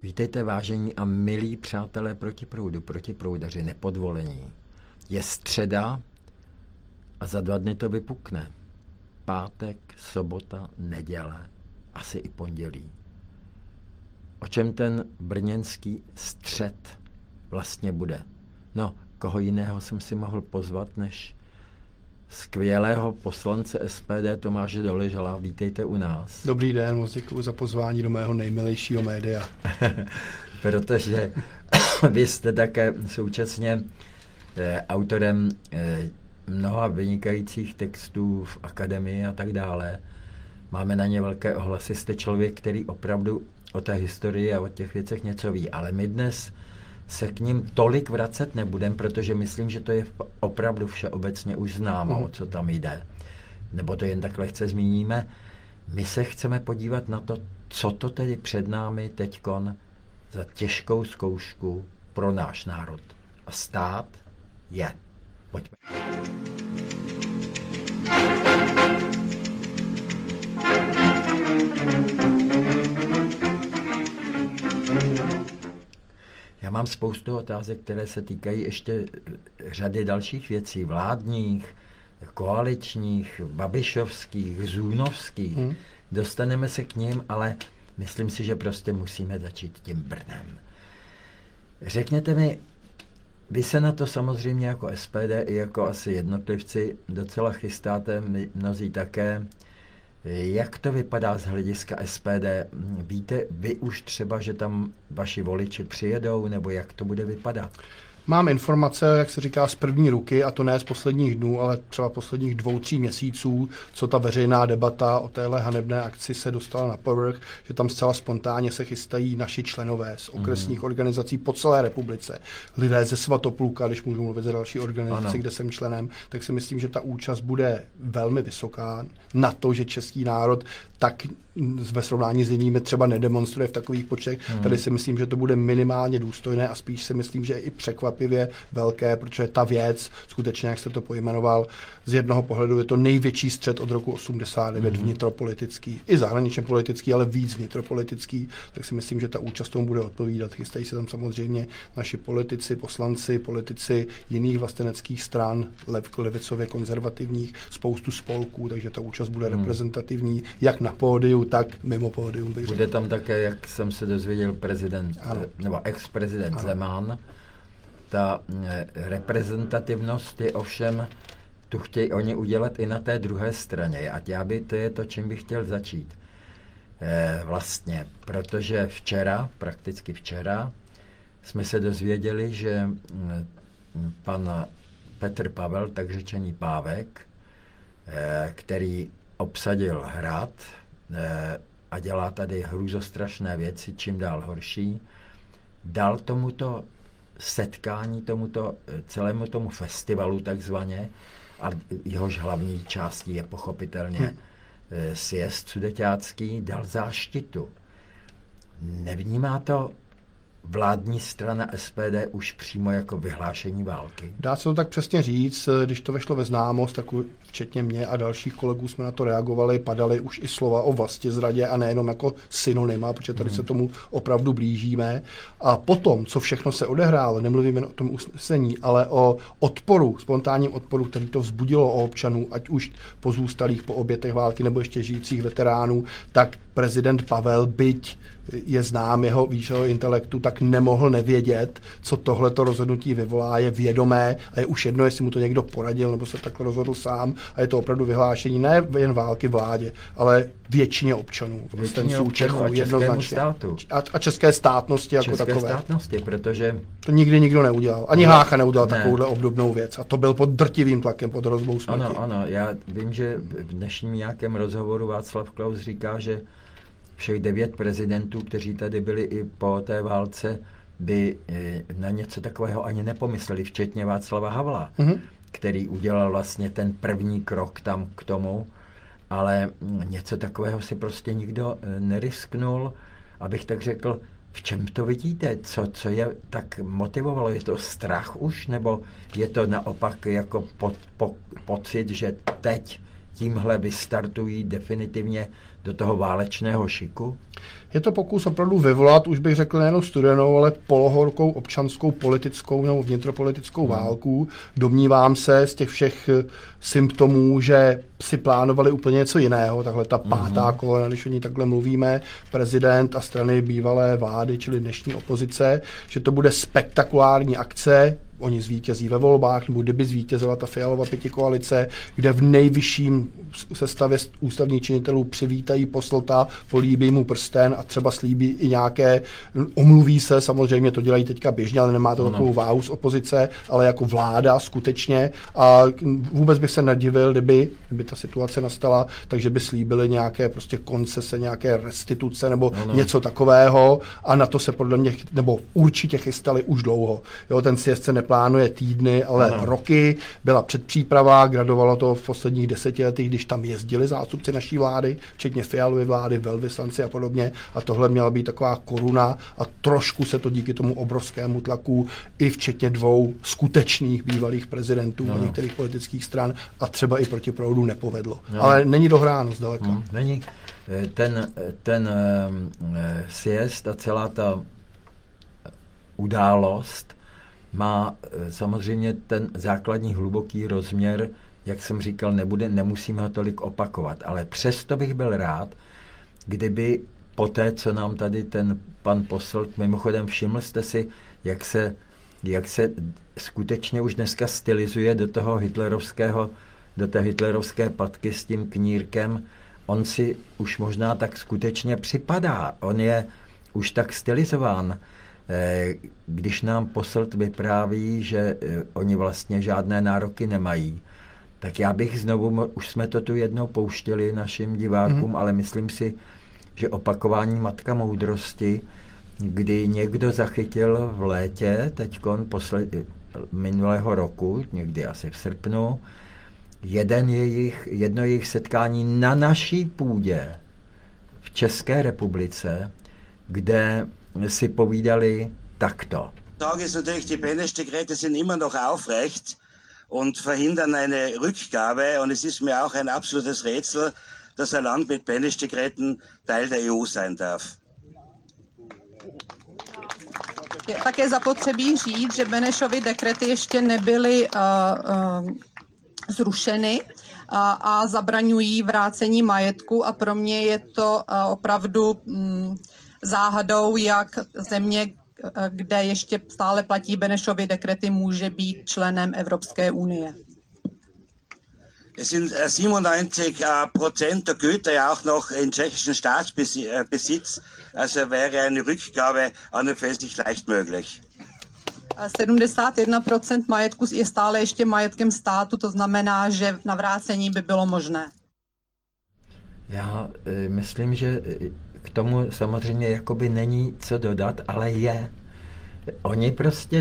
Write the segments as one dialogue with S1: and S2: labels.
S1: Vítejte, vážení a milí přátelé protiproudaři, nepodvolení. Je středa a za 2 dny to vypukne. Pátek, sobota, neděle, asi i pondělí. O čem ten brněnský střed vlastně bude? No, koho jiného jsem si mohl pozvat, než skvělého poslance SPD Tomáše Doležala. Vítejte u nás.
S2: Dobrý den, moc děkuji za pozvání do mého nejmilejšího média.
S1: Protože vy jste také současně autorem mnoha vynikajících textů v akademii a tak dále. Máme na ně velké ohlasy. Jste člověk, který opravdu o té historii a o těch věcech něco ví. Ale my dnes se k ním tolik vracet nebudeme, protože myslím, že to je opravdu všeobecně už známo, o co tam jde. Nebo to jen tak lehce zmíníme. My se chceme podívat na to, co to tedy před námi teďkon za těžkou zkoušku pro náš národ a stát je. Pojďme. Já mám spoustu otázek, které se týkají ještě řady dalších věcí, vládních, koaličních, babišovských, zůnovských. Dostaneme se k ním, ale myslím si, že prostě musíme začít tím Brnem. Řekněte mi, vy se na to samozřejmě jako SPD i jako asi jednotlivci docela chystáte, mnozí také. Jak to vypadá z hlediska SPD? Víte vy už třeba, že tam vaši voliči přijedou, nebo jak to bude vypadat?
S2: Mám informace, jak se říká, z první ruky, a to ne z posledních dnů, ale třeba posledních 2-3 měsíců, co ta veřejná debata o téhle hanebné akci se dostala na povrch, že tam zcela spontánně se chystají naši členové z okresních organizací po celé republice. Lidé ze Svatopluka, když můžu mluvit za další organizaci, kde jsem členem, tak si myslím, že ta účast bude velmi vysoká na to, že český národ tak ve srovnání s jinými třeba nedemonstruje v takových počtech. Tady si myslím, že to bude minimálně důstojné a spíš si myslím, že i překvapivě velké, protože ta věc, skutečně, jak jste to pojmenoval, z jednoho pohledu je to největší střet od roku 89 vnitropolitický, i zahraničně politický, ale víc vnitropolitický, tak si myslím, že ta účast tomu bude odpovídat. Chystají se tam samozřejmě naši politici, poslanci, politici jiných vlasteneckých stran, levicově konzervativních, spoustu spolků, takže ta účast bude reprezentativní, jak na pódiu, tak mimo pódium.
S1: Bude tam také, jak jsem se dozvěděl, prezident, nebo ex-prezident Zeman. Ta reprezentativnost je ovšem, tu chtějí oni udělat i na té druhé straně. A to je to, čím bych chtěl začít. Vlastně, protože prakticky včera, jsme se dozvěděli, že pan Petr Pavel, tak řečený Pávek, který obsadil hrad a dělá tady hrůzostrašné věci, čím dál horší, dal tomuto setkání, celému tomu festivalu takzvaně, a jehož hlavní částí je pochopitelně sjezd sudeťácký, dal záštitu. Nevnímá to vládní strana SPD už přímo jako vyhlášení války?
S2: Dá se to tak přesně říct, když to vešlo ve známost, tak včetně mě a dalších kolegů jsme na to reagovali, padaly už i slova o vlastizradě a nejenom jako synonyma, protože tady se tomu opravdu blížíme. A potom, co všechno se odehrálo, nemluvíme o tom usnesení, ale o odporu, spontánním odporu, který to vzbudilo o občanů, ať už pozůstalých po obětech války nebo ještě žijících veteránů, tak prezident Pavel, byť je znám jeho výšeho intelektu, tak nemohl nevědět, co tohleto rozhodnutí vyvolá, je vědomé a je už jedno, jestli mu to někdo poradil nebo se tak rozhodl sám, a je to opravdu vyhlášení ne jen války vládě, ale většině občanů, Čechů, jednoznačně. A české státnosti jako takové.
S1: České státnosti, protože
S2: to nikdy nikdo neudělal. Ani Hácha neudělal takovouhle obdobnou věc. A to byl pod drtivým tlakem, pod hrozbou smrti.
S1: Ano, já vím, že v dnešním nějakém rozhovoru Václav Klaus říká, že všech 9 prezidentů, kteří tady byli i po té válce, by na něco takového ani nepomysleli, včetně Václava Havla, který udělal vlastně ten první krok tam k tomu, ale něco takového si prostě nikdo nerisknul, abych tak řekl. V čem to vidíte? Co je tak motivovalo? Je to strach už? Nebo je to naopak jako pocit, že teď tímhle vystartují definitivně do toho válečného šiku?
S2: Je to pokus opravdu vyvolat, už bych řekl, nejenom studenou, ale polohorkou občanskou, politickou nebo vnitropolitickou válku. Domnívám se z těch všech symptomů, že si plánovali úplně něco jiného. Takhle ta pátá kolona, když o ní takhle mluvíme, prezident a strany bývalé vlády, čili dnešní opozice, že to bude spektakulární akce. Oni zvítězí ve volbách, nebo kdyby zvítězila ta Fialova pětikoalice, kde v nejvyšším sestavě ústavních činitelů přivítají poslta, políbí mu prsten a třeba slíbí i nějaké, omluví se, samozřejmě to dělají teďka běžně, ale nemá to takovou váhu z opozice, ale jako vláda skutečně. A vůbec bych se nedivil, kdyby ta situace nastala, takže by slíbili nějaké prostě koncese, nějaké restituce nebo něco takového a na to se podle mě, nebo určitě chystali už dlouho. Jo, ten sjezd se neplánuje týdny, ale roky. Byla předpříprava, gradovalo to v posledních 10 letech, když tam jezdili zástupci naší vlády, včetně Fialovy vlády, velvyslanci a podobně. A tohle měla být taková koruna a trošku se to díky tomu obrovskému tlaku i včetně 2 skutečných bývalých prezidentů některých politických stran a třeba i proti proudu nepovedlo. Ale není dohráno zdaleka.
S1: Není. Ten sjezd a celá ta událost má samozřejmě ten základní hluboký rozměr, jak jsem říkal, nemusíme ho tolik opakovat, ale přesto bych byl rád, kdyby po té, co nám tady ten pan Posselt, mimochodem všiml jste si, jak se skutečně už dneska stylizuje do toho do té hitlerovské patky s tím knírkem, on si už možná tak skutečně připadá, on je už tak stylizován. Když nám Posselt vypráví, že oni vlastně žádné nároky nemají, tak já bych znovu, už jsme to tu jednou pouštěli našim divákům, ale myslím si, že opakování matka moudrosti, kdy někdo zachytil v létě, teďkon minulého roku, někdy asi v srpnu, jedno jejich setkání na naší půdě v České republice, kde si povídali takto.
S3: Frage ist natürlich, die Beneš-Dekrete sind immer noch aufrecht und verhindern eine Rückgabe. Und es ist mir auch ein absolutes Rätsel, dass ein Land mit Beneš-Dekreten Teil der EU sein darf.
S4: Je také zapotřebí říct, že Benešovy dekrety ještě nebyly zrušeny a zabraňují vrácení majetku a pro mě je to opravdu záhadou, jak země, kde ještě stále platí Benešovy dekrety, může být členem Evropské unie.
S3: Es sind 97% der Güter ja auch noch in tschechischen Staatsbesitz, also wäre eine Rückgabe an und für sich leicht möglich.
S4: 71% majetku je stále ještě majetkem státu, to znamená, že navrácení by bylo možné.
S1: Já myslím, že k tomu samozřejmě jakoby není co dodat, ale je. Oni prostě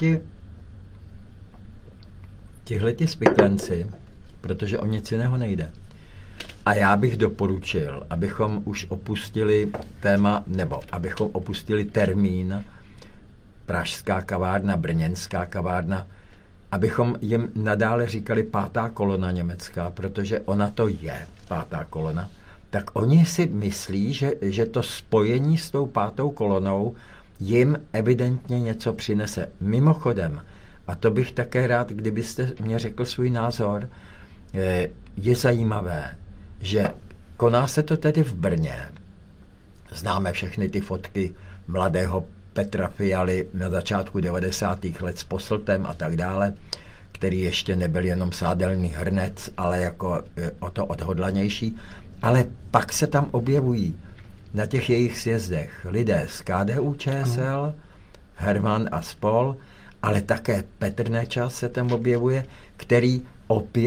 S1: tihleti spiklenci, protože o nic jiného nejde. A já bych doporučil, abychom už opustili téma, nebo abychom opustili termín pražská kavárna, brněnská kavárna, abychom jim nadále říkali pátá kolona německá, protože ona to je pátá kolona, tak oni si myslí, že to spojení s tou pátou kolonou jim evidentně něco přinese. Mimochodem, a to bych také rád, kdybyste mě řekl svůj názor, je zajímavé, že koná se to tedy v Brně. Známe všechny ty fotky mladého Petra Fialy na začátku 90. let s Posseltem a tak dále, který ještě nebyl jenom sádelný hrnec, ale jako o to odhodlanější. Ale pak se tam objevují na těch jejich sjezdech lidé z KDU ČSL, Herman a spol, ale také Petr Nečas se tam objevuje, který opět